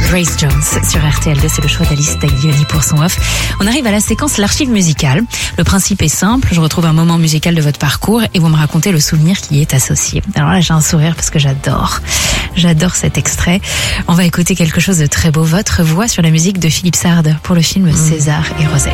Grace Jones sur RTL2, c'est le choix d'Alice Taglioni pour son off. On arrive à la séquence l'archive musicale. Le principe est simple, je retrouve un moment musical de votre parcours et vous me racontez le souvenir qui y est associé. Alors là, j'ai un sourire parce que j'adore cet extrait. On va écouter quelque chose de très beau, votre voix sur la musique de Philippe Sard pour le film César et Rosette.